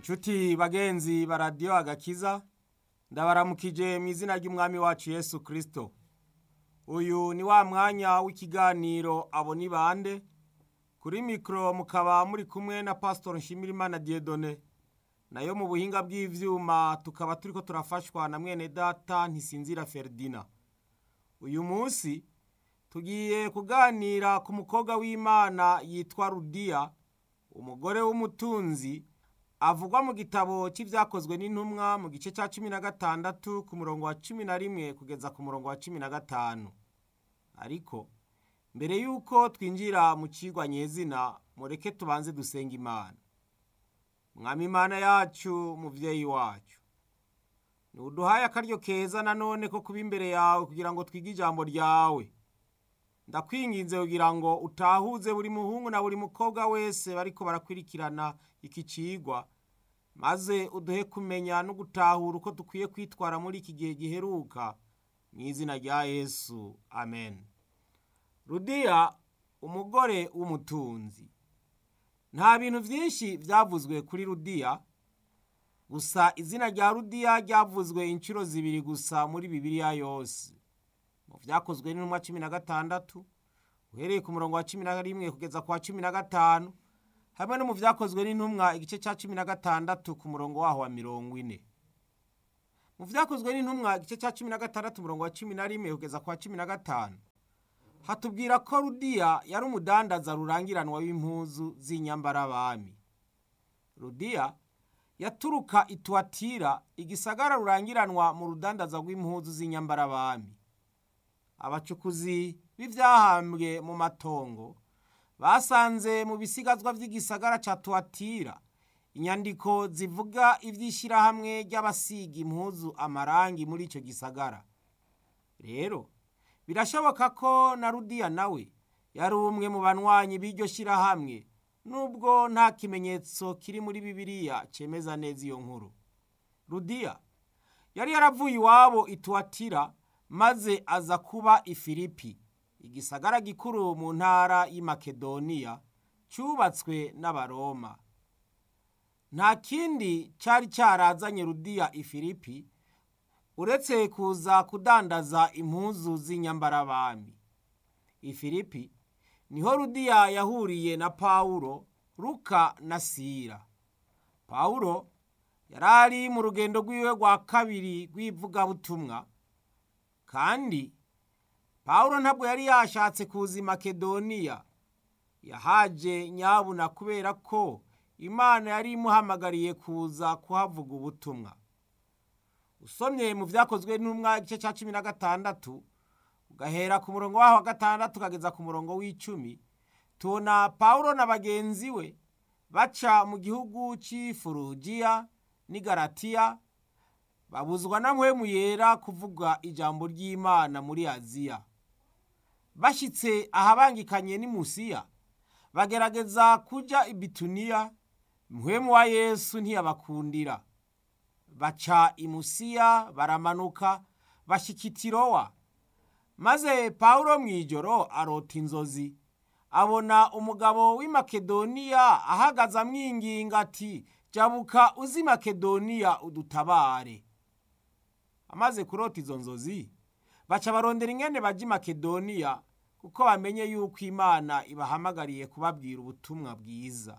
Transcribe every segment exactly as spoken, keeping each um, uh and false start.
Inshuti bagenzi ba radiyo agakiza ndabaramukije mu izina ry'umwami wacu Yesu Kristo. Uyu ni wa mwanya w'ikiganiro abo ni bande, kuri mikro mukaba muri kumwe na Pastor Nshimirimana Dieudonné, nayo mu buhinga bw'ivyuma tukaba turiko turafashwa na mwene data Ntisinzira Ferdinand. Uyu munsi tugiye kuganira ku mukobwa w'Imana yitwa Rudiya, umugore w'umutunzi, avugwa mu gitabo cy'ivyakozwe n'intumwa mu gice ca cumi na gatandatu ku murongo wa cumi na rimwe kugeza ku murongo wa cumi na gatanu. Ariko mbere yuko twinjira mu cigwa nyezina, mureke tubanze dusenga Imana. Mwami Imana yacu, muvyeyi wacu, nuduhaye akaryo keza nanone ko kuba imbere yawe kugira ngo twige ijambo ryawe. Ndakwinginze kugira ngo utahuze buri muhungu na buri mukobwa wese bariko barakwirikirana iki cigwa, maze uduhe kumenya no gutahura uko dukwiye kwitwara muri iki gihe giheruka, mu izina rya Yesu, amen. Rudiya, umugore w'umutunzi. Nta bintu vyinshi vyavuzwe kuri Rudiya, gusa izina rya Rudiya ryavuzwe incuro zibiri gusa muri Bibiliya yose. Mu vyakozwe n'intumwa cumi na gatandatu, uhereye ku murongo wa cumi na rimwe kugeza ku wa cumi na gatanu, hamwe no mu vyakozwe n'intumwa igice ca cumi na gatandatu ku murongo waho wa mirongo ine. Mu vyakozwe n'intumwa igice ca cumi na gatandatu umurongo wa cumi na rimwe kugeza ku wa cumi na gatanu, hatubwira ko Rudiya yari umudandaza rurangiranwa w'impuzu z'inyambarabami. Rudiya yaturuka i Tuatira, igisagara rurangiranwa mu rudandaza rw'impuzu z'inyambarabami. Abacukuzi b'ivyahambwe mu matongo basanze mu bisigazwa vy'igisagara ca Tuatira inyandiko zivuga ivy'ishirahamwe ry'abasiga impuzu amarangi muri ico gisagara. Rero birashoboka ko na Rudiya nawe yari umwe mu banwanyi b'iryo shirahamwe, nubwo nta kimenyetso kiri muri Bibiliya cemeza neza iyo nkuru. Rudiya yari yaravuye iwabo i Tuatira maze aza kuba i Filipi, igisagara gikuru mu ntara y'i Makedoniya cubatswe n'Abaroma. Nta kindi cari carazanye Rudiya i Filipi uretse kuza kudandaza impuzu z'inyambarabami. I Filipi niho Rudiya yahuriye na Pawulo, Luka na Sila. Pawulo yarari mu rugendo rwiwe rwa kabiri rw'ivugabutumwa, kandi Pawulo ntabwo yari yashatse kuza i Makedoniya. Yahaje nyabuna kubera ko Imana yari imuhamagariye kuza kuhavuga ubutumwa. Usomye mu vyakozwe n'intumwa igice ca cumi na gatandatu, ugahera ku murongo waho wa gatandatu ukageza ku murongo w'icumi, tubona Pawulo na bagenzi we baca mu gihugu c'i Furugiya n'i Galatiya, babuzwa na mpwemu yera kuvuga ijambo ry'Imana muri Aziya. Bashitse ahabangikanye n'i Musiya, bagerageza kuja i Bituniya, mpwemu wa Yesu ntiyabakundira. Baca i Musiya baramanuka bashika i Tirowa. Maze Pawulo mw'ijoro arota inzozi, abona umugabo w'i Makedoniya ahagaze amwinginga ati, jabuka uzi Makedoniya udutabare. Amaze kurota izo nzozi, baca barondera ingene baja i Makedoniya, kuko bamenye yuko Imana ibahamagariye kubabwira ubutumwa bwiza.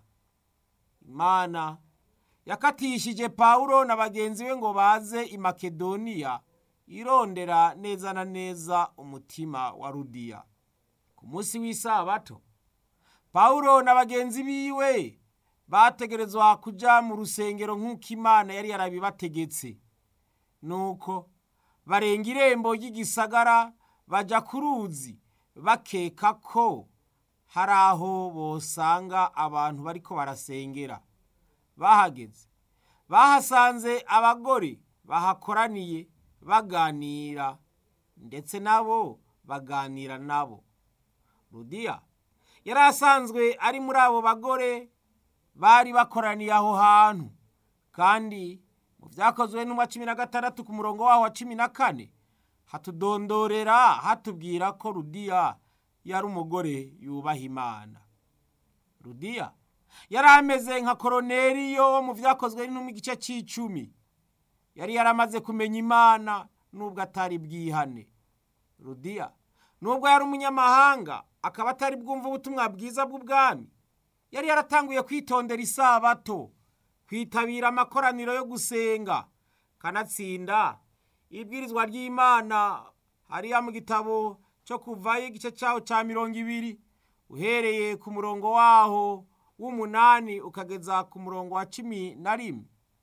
Imana yakatishije Pawulo na bagenzi be ngo baze i Makedoniya, irondera neza na neza umutima wa Rudiya. Ku munsi w'isabato, Pawulo na bagenzi biwe bategerezwa kuja mu rusengero nk'uko Imana yari yarabibategetse. Nuko barenga irembo ry'igisagara baja ku ruzi, bakeka ko hari aho bosanga abantu bariko barasengera. Bahageze, bahasanze abagore bahakoraniye baganira, ndetse nabo baganira nabo. Rudiya yari asanzwe ari muri abo bagore bari bakoraniye aho hantu, kandi mu vyakozwe n'intumwa cumi na gatandatu ku murongo waho wa cumi na kane hatudondorera hatubwira ko Rudiya yari umugore yubaha Imana. Rudiya yari ameze nka Koroneliyo wo mu Vyakozwe n'Intumwa igice c'icumi. Yari yaramaze kumenya Imana nubwo atari bwihane. Rudiya nubwo yari umunyamahanga akaba atari bwumva ubutumwa bwiza bw'ubwami, yari yaratanguye kwitondera isabato, kwitabira amakoraniro yo gusenga, kanatsinda ibwirizwa ry'Imana hariya mu gitabo cyo Kuvayo igice cyaho ca mirongo ibiri uhereye ku murongo waho w'umunani ukageza ku murongo wa cumi na rimwe.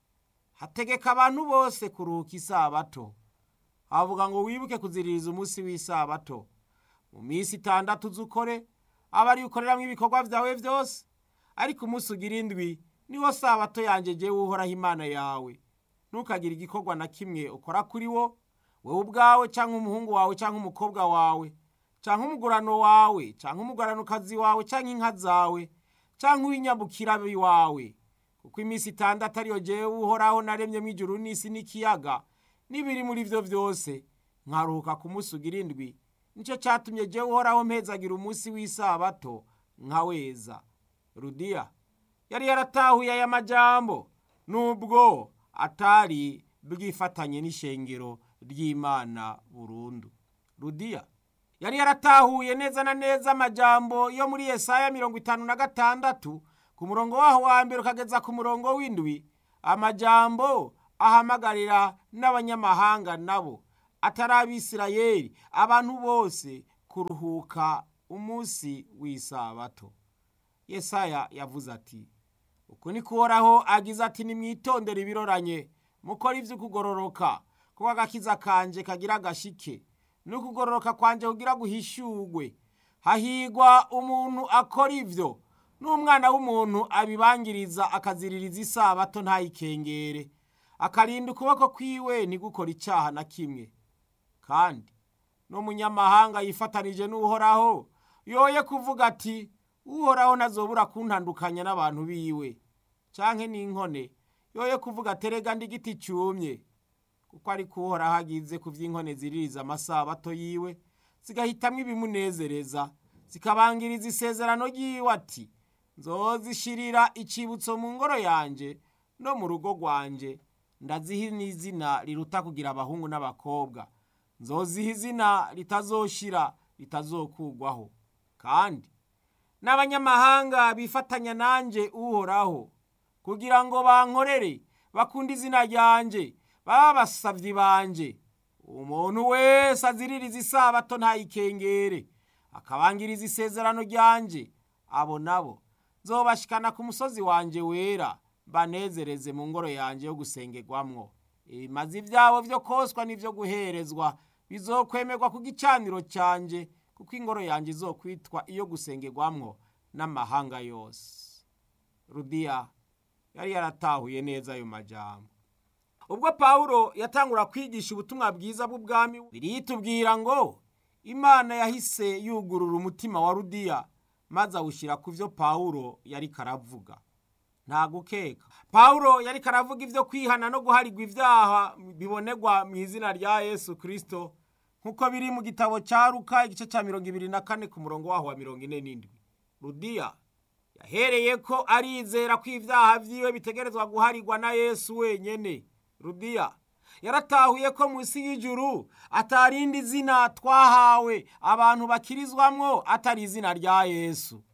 Hategeka abantu bose kuruhuka isabato. Havuga ngo wibuke kuziririza umunsi w'isabato. Mu minsi itandatu uzukore aba ari ukoreramwo ibikorwa vyawe vyose, ariko umunsi ugira indwi niwo sabato yanje jewe Uhoraho Imana yawe. Ntukagira igikorwa na kimwe ukora kuri wo, wewe ubwawe canke umuhungu wawe canke umukobwa wawe, canke umugurano wawe canke umuguranokazi wawe canke inka zawe canke uw'inyabukira wawe, kuko iminsi itandatu ariyo jewe Uhoraho naremyemwo ijuru n'isi n'ikiyaga n'ibiri muri vyo vyose, nkaruhuka ku munsi ugira indwi. Nico catumye jewe Uhoraho mpezagira umunsi w'isabato nkaweza. Rudiya yari yaratahuye aya majambo nubwo atari bwifatanye n'ishengero ry'Imana burundu. Rudiya yari yaratahuye neza na neza amajambo yo muri Yesaya mirongo itanu na gatandatu ku murongo waho wa mbere ukageza ku murongo w'indwi, amajambo ahamagarira n'abanyamahanga nabo atari Abisirayeli, abantu bose kuruhuka umunsi w'isabato. Yesaya yavuze ati, uku ni Uhoraho agize ati, nimwitondere ibiroranye, mukora ivyo kugororoka, kuko agakiza kanje kagira gashike, n'ukugororoka kwanje kugira guhishurwe. Hahigwa umuntu akora ivyo, n'umwana w'umuntu abibangiriza akaziririza isabato ntayikengere, akarinda ukuboko kwiwe ntigukora icaha na kimwe. Kandi n'umunyamahanga yifatanije n'Uhoraho yoye kuvuga ati, Uhoraho ntazobura kuntandukanya n'abantu biwe, canke n'inkone yoye kuvuga ati, erega ndi igiti cumye, kuko ariko Uhoraho agize ku vy'inkone ziririza amasabato yiwe, zigahitamwo ibimunezereza, zikabangiriza isezerano ryiwe ati, nzozishirira icibutso mu ngoro yanje no mu rugo rwanje, ndaziha n'izina riruta kugira abahungu n'abakobwa, nzoziha izina ritazoshira ritazokugwaho. Kandi n'abanyamahanga bifatanya nanje Uhoraho kugira ngo bankorere bakunda izina ryanje, baba basavyi banje. Umuntu wese aziririza isabato ntayikengere, akabangiriza isezerano ryanje, abo nabo nzobashikana ku musozi wanje wera, banezereze mu ngoro yanje yo gusengerwamwo. Ibimazi vyabo vyo koswa n'ivyo guherezwa bizokwemerwa ku gicaniro canje, kuko ingoro yanje izokwitwa iyo gusengerwamwo n'amahanga yose. Rudiya yari yaratahuye neza ayo majambo. Ubwo Pawulo yatangura kwigisha ubutumwa bwiza bw'ubwami, biritubwira ngo Imana yahise yugurura umutima wa Rudiya, maze awushira ku vyo Pawulo yari karavuga. Nta gukeka, Pawulo yari karavuga ivyo kwihana no guharigwa ivyaha bibonegwa mu izina rya Yesu Kristo, nkuko biri mu gitabo ca Luka igice ca mirongo ibiri na kane ku murongo waho wa mirongo ine n'indwi. Rudiya yahereye ko arizera ko ivyaha vyiwe bitegerezwa guharigwa na Yesu wenyene. Rudiya yaratahuye ko munsi y'ijuru atarindi zina twahawe abantu bakirizwamwo atari izina rya Yesu.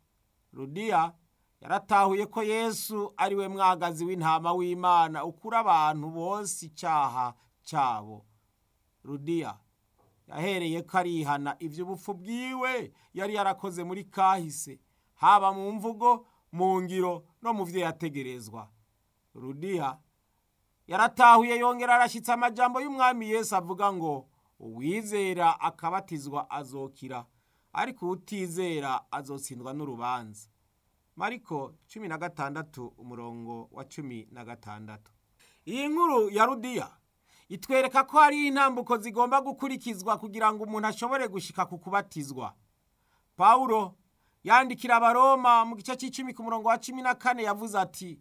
Rudiya yaratahuye ko Yesu ari we mwagazi w'intama w'Imana ukura abantu bose icaha cabo. Rudiya yahereye ko arihana ivy'ubupfu bwiwe yari yarakoze muri kahise, haba mu mvugo, mu ngiro no mu vyo yategerezwa. Rudiya yaratahuye yongera arashitsa amajambo y'umwami Yesu avuga ngo, uwizera akabatizwa azokira, ariko utizera azotsindwa n'urubanza. Mariko cumi na gatandatu umurongo wa cumi na gatandatu. Iyi nkuru ya Rudiya itwereka ko hari intambuko zigomba gukurikizwa kugira ngo umuntu ashobore gushika ku kubatizwa. Pawulo yandikira Abaroma mu gice c'icumi ku murongo wa cumi na kane yavuze ati,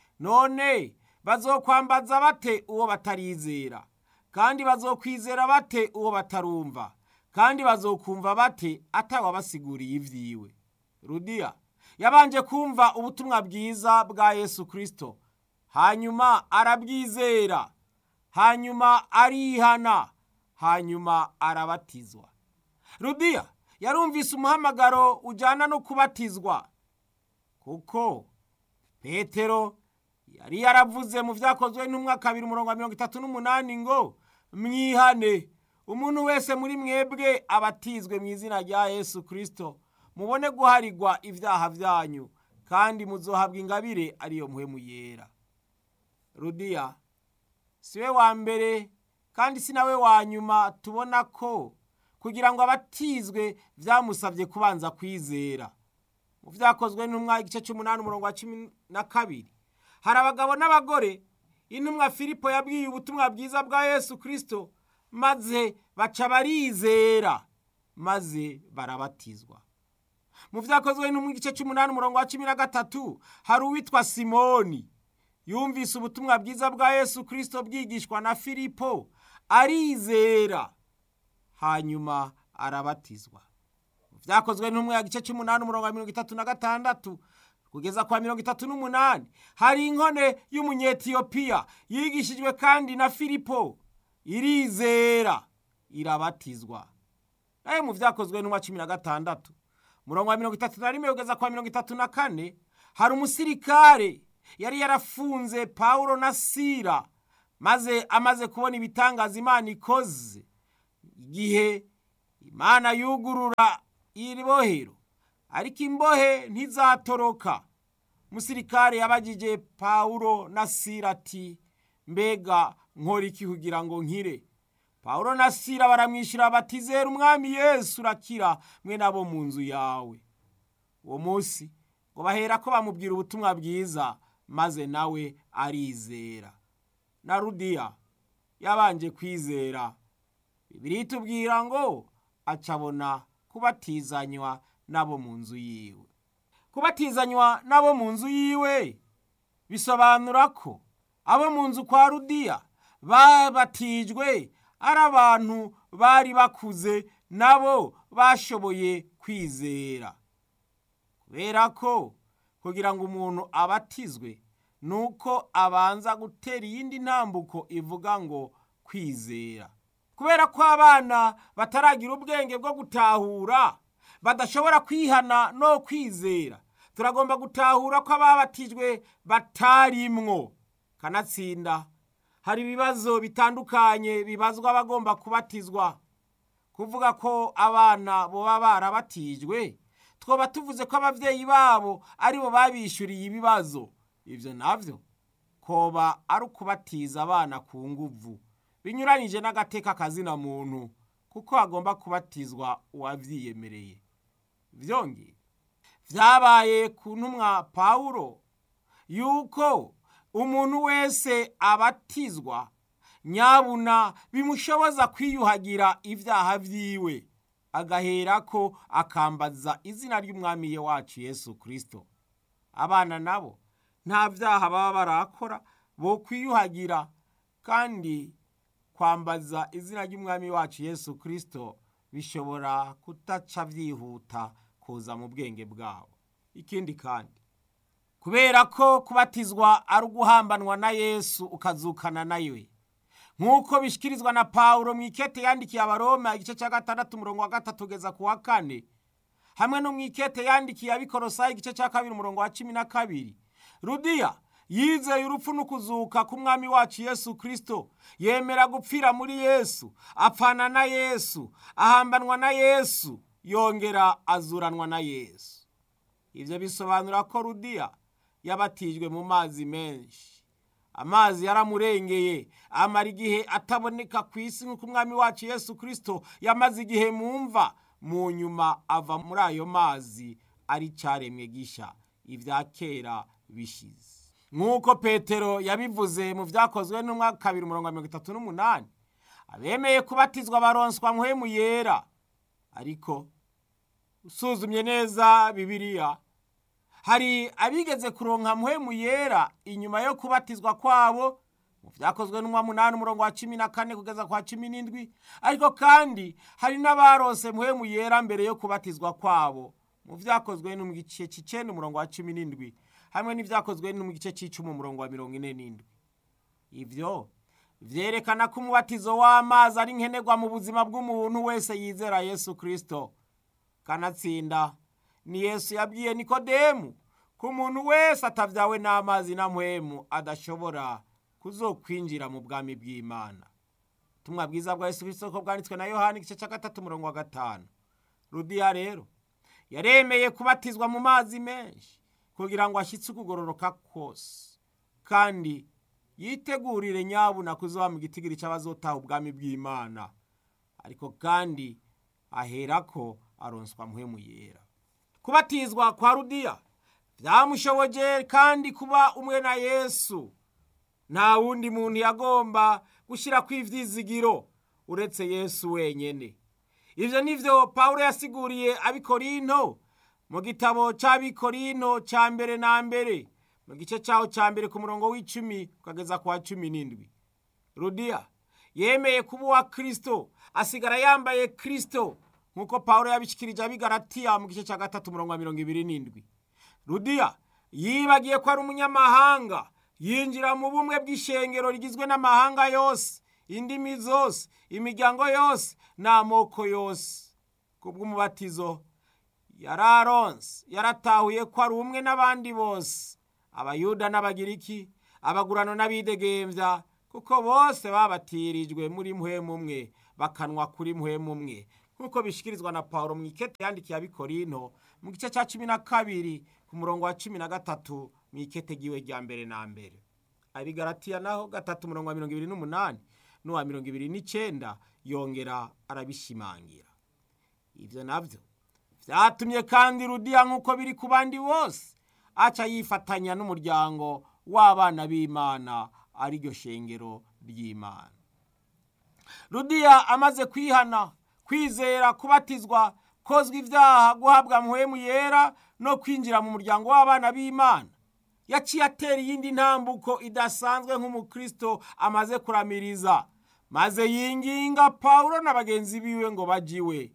none bazokwambaza bate uwo batarizera? Kandi bazokwizera bate uwo batarumva? Kandi bazokumva bate atawabasiguriye ivyiwe? Rudiya yabanje kumva ubutumwa bwiza bwa Yesu Kristo, hanyuma arabwizera, hanyuma arihana, hanyuma arabatizwa. Ludiya yarumvise umuhamagaro ujyana no kubatizwa, kuko Petero yari yaravuze mu Vyakozwe n'Intumwa kabiri umurongo wa mirongo itatu n'umunani ngo mwihane umuntu wese muri mwebwe abatizwe mu izina rya Yesu Kristo, mubone guharigwa ibyaha byanyu, kandi muzohabwa ingabire ariyo mpwemu yera. Ludiya siwe wa mbere kandi si nawe wa nyuma tubona ko kugira ngo abatizwe byamusabye kubanza kwizera. Mu Vyakozwe n'Intumwa igice cy'umunani umurongo wa cumi na kabiri hari abagabo n'abagore intumwa Filipo yabwiye ubutumwa bwiza bwa Yesu Kristo, maze baca barizera, maze barabatizwa. Mu Vyakozwe n'Intumwa igice cy'umunani umurongo wa cumi na gatatu hari uwitwa Simoni yumvise ubutumwa bwiza bwa Yesu Kristo bwigishwa na Filipo, arizera, hanyuma arabatizwa. Mu Vyakozwe n'Intumwa igice cy'umunani umurongo wa mirongo itatu na gatandatu kugeza kwa mirongo itatu n'umunani hari inkone y'umunyetiyopiya yigishijwe kandi na Filipo, irizera, irabatizwa. Naye mu Vyakozwe n'Intumwa cumi na gatandatu umurongo wa mirongo itatu na rimwe kugeza kwa mirongo itatu na kane hari umusirikare yari yarafunze Paulo na Sila, maze amaze kubona ibitangaza Imana ikoze, igihe Imana yugurura iri bohero ariko imbohe ntizatoroka, umusirikare yabagije Paulo na Sila ati, mbega nkora iki kugira ngo nkire? Paulo na Sila baramwishyura bati, zera umwami Yesu urakira, mwe nabo mu nzu yawe. Uwo munsi ngo bahera ko bamubwira ubutumwa bwiza, maze nawe arizera. Na Ludiya yabanje kwizera, Bibiliya itubwira ngo acabona kubatizanywa nabo mu nzu yiwe. Kubatizanywa nabo mu nzu yiwe bisobanura ko abo mu nzu kwa Ludiya babatijwe ari abantu bari bakuze, nabo bashoboye kwizera. Kubera ko kugira ngo umuntu abatizwe nuko abanza gutera iyindi ntambuko ivuga ngo kwizera. Kubera ko abana bataragira ubwenge bwo gutahura, badashobora kwihana no kwizera, turagomba gutahura ko ababatijwe batarimwo. Kanatsinda hari ibibazo bitandukanye bibazwa abagomba kubatizwa. Kuvuga ko abana boba barabatijwe, twoba tuvuze ko abavyeyi babo aribo babishyuriye ibibazo. Ivyo navyo koba ari ukubatiza abana ku nguvu, binyuranije n'agateka kazina muntu, kuko agomba kubatizwa uwavyiyemereye. Vyongeye vyabaye ku ntumwa Paulo yuko umuntu wese abatizwa nyabuna bimushoboza kwiyuhagira ivyaha vyiwe, agaherako akambaza izina ry'umwami wacu Yesu Kristo. Abana nabo nta vyaha baba barakora bo kwiyuhagira, kandi kwambaza izina ry'umwami wacu Yesu Kristo bishobora kutaca vyihuta kuza mu bwenge bwabo. Ikindi kandi, kubera ko kubatizwa ari uguhambanwa na Yesu ukazukana nawe, nk'uko bishikirizwa na Paulo mu ikete yandikiye Abaroma igice cya gatandatu umurongo wa gatatu kugeza ku wa kane, hamwe no mu ikete yandikiye Abikolosayi igice cya kabiri umurongo wa cumi na kabiri. Ludiya yizeye urupfu n'ukuzuka k'umwami wacu Yesu Kristo, yemera gupfira muri Yesu, apfana na Yesu, ahambanwa na Yesu, yongera azuranwa na Yesu. Ivyo bisobanura ko Ludiya yabatijwe mu mazi menshi. Amazi yaramurengeye, amara igihe ataboneka ku isi nk'uko umwami wacu Yesu Kristo yamaze igihe mu mva, mu nyuma ava muri ayo mazi ari caremwe gisha, ivya kera bishize. Nk'uko Petero yabivuze mu Vyakozwe n'Intumwa kabiri umurongo wa mirongo itatu n'umunani, abemeye kubatizwa baronswa mpwemu yera. Ariko usuzumye neza Bibiliya, hari abigeze kuronka mpwemu yera inyuma yo kubatizwa kwabo mu Vyakozwe n'Intumwa munani umurongo wa cumi na kane kugeza kwa cumi n'indwi, ariko kandi hari n'abarose mpwemu yera mbere yo kubatizwa kwabo mu vyakozwe no mu gice c'icenda umurongo wa cumi n'indwi hamwe n'ivyakozwe no mu gice c'icumi umurongo wa mirongo ine n'indwi. Ivyo vyerekana ko umubatizo w'amazi ari nkenerwa mu buzima bw'umuntu wese yizera Yesu Kristo. Kanatsinda ni Yesu yabwiye Nikodemu ko umuntu wese atavyawe n'amazi na mpwemu adashobora kuzokwinjira mu bwami bw'Imana. Tumwa bwiza bwa Yesu Kristo ko bwanditswe na Yohana igice ca gatatu umurongo wa gatanu. Rudiya rero yaremeye kubatizwa mu mazi menshi kugira ngo ashitse ukugororoka kose, kandi yitegurire nyabuna kuzoba mu gitigiri c'abazotaha ubwami bw'Imana, ariko kandi aherako aronswa mpwemu yera. Kubatizwa kwa Rudiya vyamushoboje kandi kuba umwe na Yesu. Nta wundi muntu yagomba gushira kw'ivyizigiro uretse Yesu wenyene. Ivyo nivyo Paulo yasiguriye abikorinto mu gitabo c'abikorinto ca mbere na mbere mu gice caho ca mbere ku murongo w'icumi kugeza kwa cumi n'indwi. Rudiya yemeye kuba uwa Kristo, asigara yambaye Kristo nk'uko Paulo yabishikirije abigaratiya mu gice ca gatatu umurongo wa mirongo ibiri n'indwi. Rudiya yibagiye ko ari umunyamahanga, yinjira mu bumwe bw'ishengero rigizwe n'amahanga yose, indimi zose, imiryango yose n'amoko yose. Kubw'umubatizo yararonse, yaratahuye ko ari umwe n'abandi bose, Abayuda n'Abagiriki, abagurano n'abidegemvya, kuko bose babatirijwe muri mpwemu umwe, bakanwa kuri mpwemu umwe, nk'uko bishikirizwa na Paulo mu ikete yandikiye abikorinto mu gice ca cumi na kabiri ku murongo wa cumi na gatatu mu ikete giwe rya mbere na mbere. Abigaratiya naho gatatu umurongo wa mirongo ibiri n'umunani n'uwa mirongo ibiri n'icenda yongera arabishimangira. Ivyo navyo vyatumye kandi Rudiya nk'uko biri ku bandi bose aca yifatanya n'umuryango w'abana b'Imana, ari ryo shengero ry'Imana. Rudiya amaze kwihana, kwizera, kubatizwa, kozwa ivyaha, guhabwa mpwemu yera no kwinjira mu muryango w'abana b'Imana, yaciye atera iyindi ntambuko idasanzwe nk'umukristo amaze kuramiriza, maze yinginga Paulo na bagenzi biwe ngo bajiwe.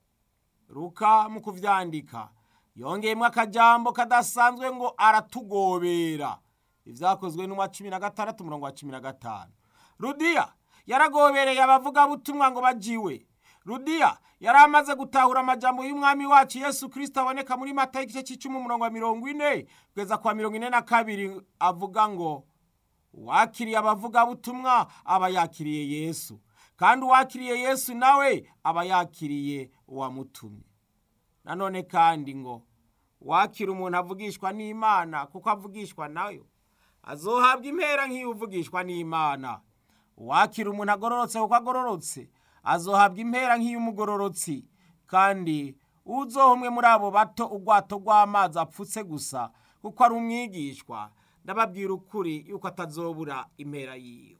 Luka mu kuvyandika yongeyemwo akajambo kadasanzwe ngo aratugobera. Ivyakozwe n'umwa cumi na gatandatu umurongo wa cumi na gatanu. Rudiya yaragobereye abavuga butumwa ngo bajiwe. Rudiya yaramaze gutahura amajambo y'umwami wacu Yesu Kristo aboneka muri Matayo igice c'icumi umurongo wa mirongo ine kugeza kwa mirongo ine na kabiri, avuga ngo uwakiriye abavuga butumwa aba yakiriye Yesu, kandi uwakiriye Yesu nawe aba yakiriye uwamutumye. Nanone kandi ngo wakira umuntu avugishwa n'Imana kuko avugishwa nayo azohabwa impera nk'iyo uvugishwa n'Imana. Uwakira umuntu agororotse kuko agororotse azohabwa impera nk'iy'umugororotsi, kandi uzohumwe muri abo bato ubwato rw'amazi apfutse gusa kuko ari umwigishwa, ndababwira ukuri yuko atazobura impera yiwe.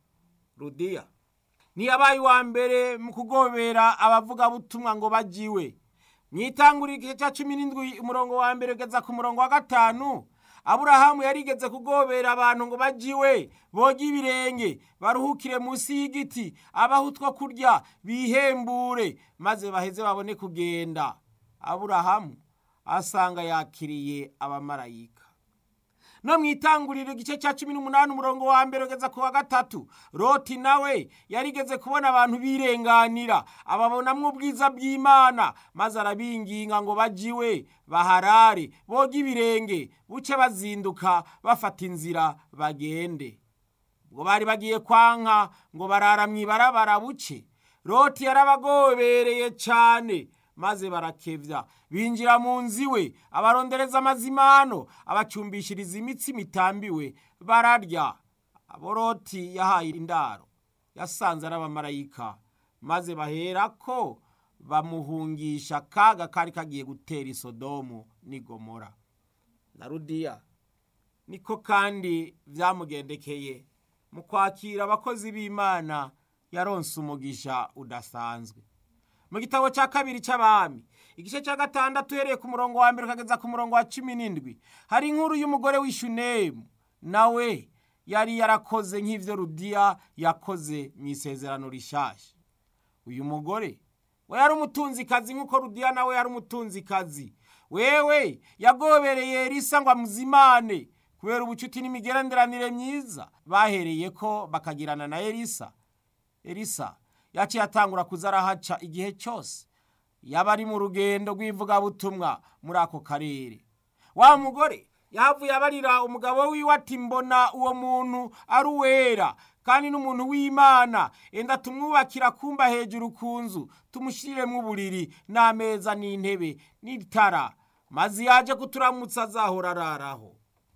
Rudiya ntiyabaye uwa mbere mu kugobera abavuga butumwa ngo bajiwe. Mwitangurira igice ca cumi n'indwi umurongo wa mbere kugeza ku murongo wa gatanu, Aburahamu yarigeze kugobera abantu ngo bajiwe, boge ibirenge, baruhukire munsi y'igiti, abaho utwo kurya, bihembure, maze baheze babone kugenda. Aburahamu asanga yakiriye abamarayika. No mwitangurira igice ca cumi n'umunani umurongo wa mbere kugeza ku wa gatatu, Loti nawe yarigeze kubona abantu birenganira, ababonamwo ubwiza bw'Imana, maze arabinginga ngo bajiwe, baharare, boge ibirenge, buce bazinduka bafata inzira bagende. Ubwo bari bagiye kwanka ngo barara mw'ibarabara buce, Loti yarabagobereye cane, maze barakevya, binjira mu nzu iwe, abarondereza amazimano, abacumbishiriza imitsi mitambiwe, bararya. Abo Loti yahaye indaro yasanze ari abamarayika, maze baherako bamuhungisha kaga kari kagiye gutera i Sodomu n'i Gomora. Na Rudiya niko kandi vyamugendekeye mu kwakira abakozi b'Imana, yaronse umugisha udasanzwe. Mu gitabo ca kabiri c'Abami igice ca gatandatu uhereye ku murongo wa mbere kugeza ku murongo wa cumi n'indwi, hari inkuru y'umugore w'Ishunemu, nawe yari yarakoze nk'ivyo Rudiya yakoze mw'isezerano rishasha. Uyu mugore we yari umutunzikazi nk'uko Rudiya nawe yari umutunzikazi, wewe yagobereye Elisa ngo amuzimane kubera ubucuti n'imigenderanire myiza bahereye ko bakagirana na Elisa. Elisa yaciye atangura kuza arahaca igihe cyose yaba ari mu rugendo rw'ivugabutumwa muri ako karere. Wa mugore yavuye abarira umugabo wiwe ati mbona uwo muntu ari uwera kandi n'umuntu w'Imana, enda tumwubakira kumba hejuru ku nzu, tumushiriremo uburiri n'ameza n'intebe n'itara, maze yaje kuturamutsa azahora araraho.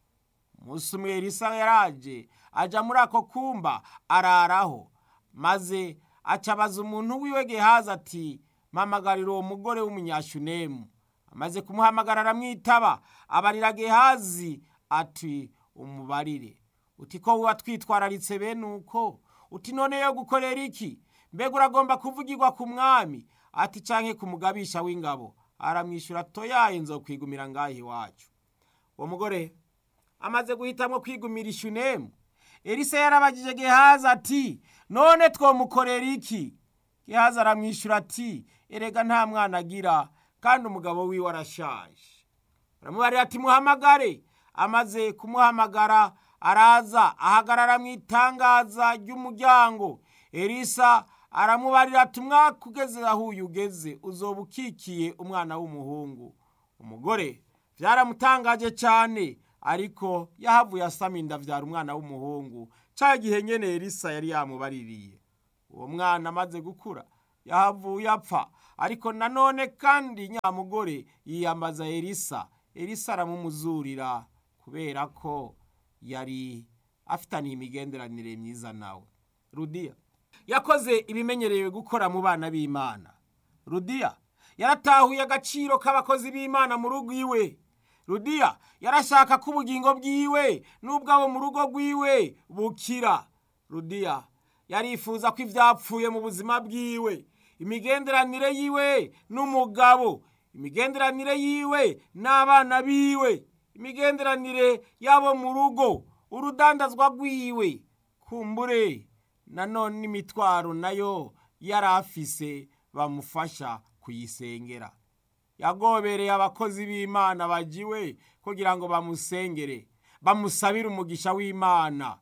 Umunsi umwe Elisa yaraje aja muri ako kumba araraho, maze acabaza umuntu wiwe Gehazi ati mpamagarira uwo mugore w'umunyashunemu. Amaze kumuhamagara aramwitaba, abarira Gehazi ati umubarire uti ko watwitwararitse bene uko, uti none yo gukorera iki? Mbega uragomba kuvugirwa ku mwami ati canke ku mugabisha w'ingabo? Aramwishyura toyaye nzokwigumira ngahe iwacu. Uwo mugore amaze guhitamwo kwigumira Ishunemu, Elisa yarabagije Gehazi ati none twomukorera iki? Gehazi aramwishyura ati erega nta mwana agira kandi umugabo wiwe arashaje. Aramubarira ati muhamagare. Amaze kumuhamagara araza ahagarara mu itangaza ry'umuryango. Elisa aramubarira ati umwaka ugeze aho ugeze uzoba ukikiye umwana w'umuhungu. Umugore byaramutangaje cyane, ariko yahavuye asama inda avyara umwana w'umuhungu cya gihe nyene Elisa yari yamubaririye. Uwo mwana amaze gukura yahavuye apfa, ariko nanone kandi nyamugore yiyambaza Elisa. Elisa aramumuzurira kubera ko yari afitaniye imigenderanire myiza nawe. Rudiya yakoze ibimenyerewe gukora mu bana b'Imana. Rudiya yaratahuye agaciro k'abakozi b'Imana mu rugo iwe. Rudiya yarashaka ko ubugingo bwiwe n'ubwabo mu rugo rwiwe bukira. Rudiya yarifuza ko ivyapfuye mu buzima bwiwe, imigenderanire yiwe n'umugabo, imigenderanire yiwe n'abana biwe, imigenderanire yabo mu rugo, urudandazwa rwiwe, kumbure nanone imitwaro nayo yarafise bamufasha kuyisengera. Yagobereye abakozi b'Imana bajiwe kugira ngo bamusengere, bamusabire umugisha w'Imana,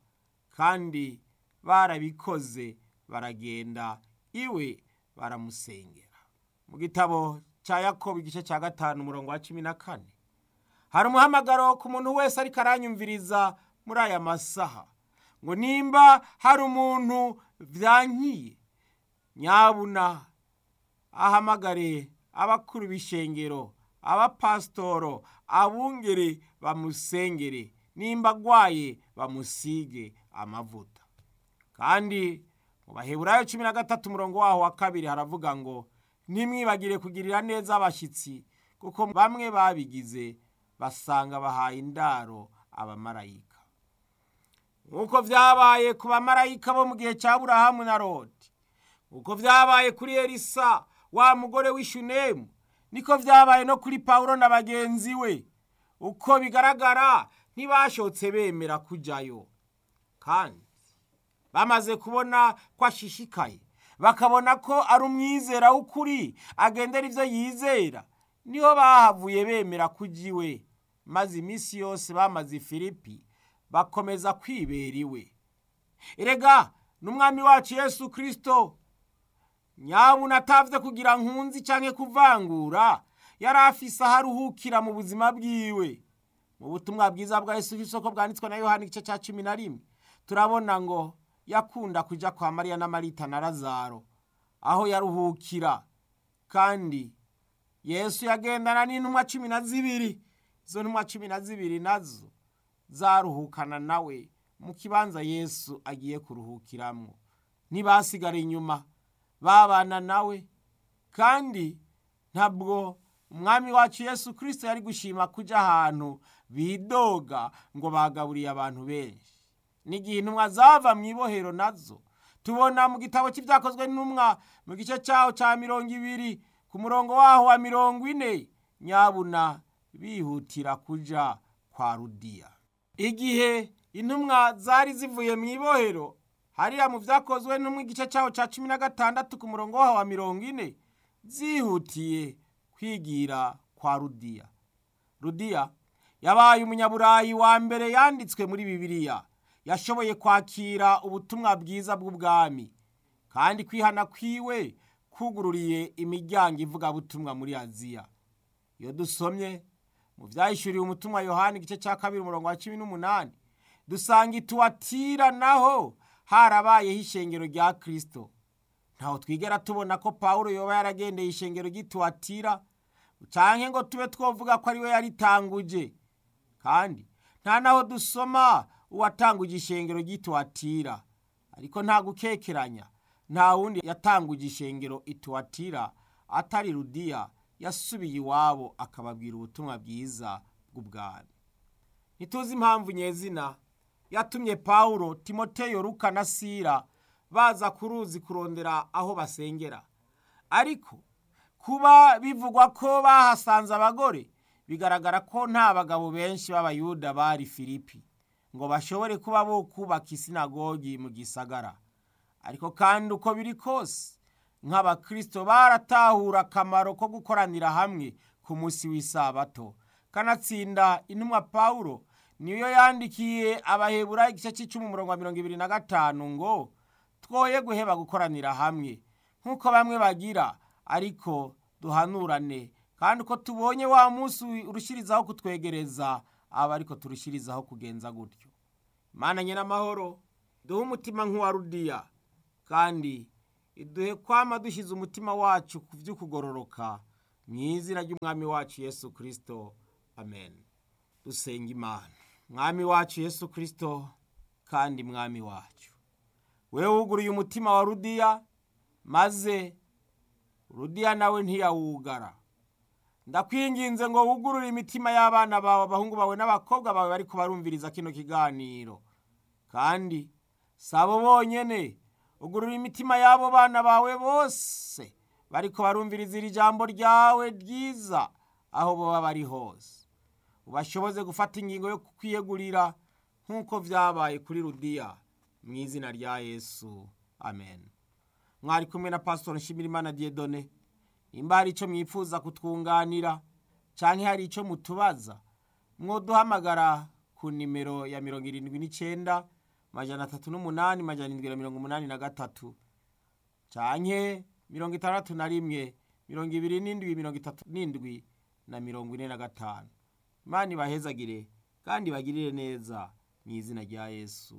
kandi barabikoze baragenda iwe baramusengera. Mu gitabo cya Yakobo igice cya gatanu umurongo wa cumi na kane hari umuhamagaro ku muntu wese ariko aranyumviriza muri aya masaha, ngo nimba hari umuntu vyankiye nyabuna ahamagare abakuru b'ishengero, abapastoro, abungere bamusengere, nimba agwaye bamusige amavuta. Kandi mu Baheburayo cumi na gatatu umurongo waho wa kabiri haravuga ngo ntimwibagire kugirira neza abashyitsi, kuko bamwe babigize basanga bahaye indaro abamarayika. Nk'uko vyabaye ku bamarayika bo mu gihe cya Aburahamu na Loti, uko vyabaye kuri Elisa wa mugore w'Ishunemu, niko vyabaye no kuri Pawulo na bagenzi we. Uko bigaragara ntibashotse bemera kujayo, kandi bamaze kubona ko ashishikaye, bakabona ko ari umwizera w'ukuri agendera ivyo yizera, niho bahavuye bemera kujiwe, maze iminsi yose bamaze i Filipi bakomeza kwibera iwe. Erega n'umwami wacu Yesu Kristo nyabuna atavye kugira nkunzi canke kuvangura, yari afise aharuhukira mu buzima bwiwe. Mu butumwa bwiza bwa Yesu Kristo ko bwanditswe na Yohana igice cya cumi na rimwe turabona ngo yakunda kuja kwa Mariya na Marita na Lazaro aho yaruhukira, kandi Yesu yagendana n'intumwa cumi na zibiri. Izo ntumwa cumi na zibiri nazo zaruhukana nawe mu kibanza Yesu agiye kuruhukiramwo, ntibasigara inyuma, babana nawe. Kandi ntabwo umwami wacu Yesu Kristo yari gushima kuja ahantu bidoga ngo bagaburiye abantu benshi. N'igihe intumwa zava mu ibohero nazo tubona mu gitabo cy'ibyakozwe n'intumwa mu gice cyaho cya mirongo ibiri ku murongo waho wa mirongo ine, nyabuna bihutira kuja kwa Rudiya. Igihe intumwa zari zivuye mu ibohero, hariya mu byakozwe n'intumwa igice cyaho cya cumi na gatandatu ku murongo waho wa mirongo ine, zihutiye kwigira kwa Rudiya. Rudiya yabaye umunyaburayi wa mbere yanditswe muri Bibiliya yashoboye kwakira ubutumwa bwiza bw'ubwami, kandi kwihana kwiwe kugururiye imiryango ivugabutumwa muri Aziya. Iyo dusomye mu vyahishuriwe umutumwa Yohana igice ca kabiri umurongo wa cumi n'umunani, dusanga i Tuwatira naho harabayeho ishengero rya Kristo. Ntaho twigera tubona ko Pawulo yoba yaragendeye ishengero ry'i Tuwatira canke ngo tube twovuga ko ari we yaritanguje, kandi nta naho dusoma uwatanguje ishengero ry'i Tuwatira. Ariko nta gukekeranya, nta wundi yatanguje ishengero i Tuwatira atari Rudiya yasubiye iwabo akababwira ubutumwa bwiza bw'ubwami. Ntituzi impamvu nyezina yatumye Pawulo, Timoteyo, Luka na Sila baza ku ruzi kurondera aho basengera, ariko kuba bivugwa ko bahasanze abagore, bigaragara ko nta bagabo benshi b'Abayuda bari Filipi ngo bashobore kuba bo kubaka isinagogi mu gisagara. Ariko kandi uko biri kose, nk'Abakristo baratahura akamaro ko gukoranira hamwe ku munsi w'isabato. Kanatsinda intumwa Pawulo niyo yandikiye Abaheburayo igice c'icumi umurongo wa mirongo ibiri na gatanu ngo twoye guheba gukoranira hamwe nk'uko bamwe bagira, ariko duhanurane, kandi uko tubonye wa munsi urushirizaho kutwegereza, aba ariko turushirizaho kugenza gutyo. Imana nyene amahoro duhe umutima nk'uwa Rudiya, kandi iduhe kwama dushize umutima wacu ku vy'ukugororoka, mw'izina ry'umwami wacu Yesu Kristo, amen. Dusenga Imana. Mwami wacu Yesu Kristo kandi mwami wacu, wewe wuguruye umutima wa Rudiya, maze Rudiya nawe ntiyawugara. Ndakwinginze ngo wugurure imitima y'abana bawe, abahungu bawe n'abakobwa bawe bariko barumviriza kino kiganiro, kandi sabo bonyene, ugurura imitima y'abo bana bawe bose bariko barumviriza iri jambo ryawe ryiza aho boba bari hose. Ubashoboze gufata ingingo yo kwiyegurira nk'uko vyabaye kuri Rudiya, mw'izina rya Yesu, amen. Mwari kumwe na Pastor Nshimirimana Dieudonné. Nimba hari ico mwipfuza kutwunganira canke hari ico mutubaza, mwoduhamagara ku nimero ya mirongo irindwi n'icenda majana atatu n'umunani majana indwi na mirongo umunani na gatatu, canke mirongo itandatu na rimwe mirongo ibiri n'indwi mirongo itatu n'indwi na mirongo ine na gatanu. Imana ibahezagire kandi bagirire neza mw'izina rya Yesu.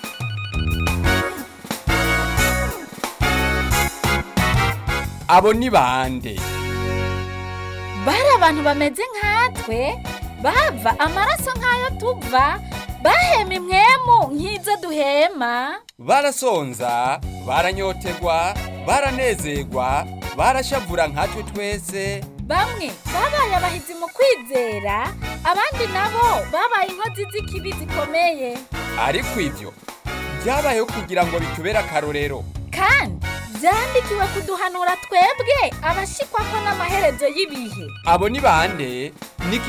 Abo ni bande? Bari abantu bameze nkatwe, bava amaraso nk'ayo tuva, bahema imwemu nk'izo duhema. Barasonza, baranyotegwa, baranezerwa, barashavura nkatwe twese. Bamwe babaye abahizi mu kwizera, abandi nabo babaye inkozi z'ikibi zikomeye. Ariko ivyo byabayeho kugira ngo bitubere akarorero, kandi byandikiwe kuduhanura twebwe abashikwa ko n'amaherezo y'ibihe. Abo ni bande?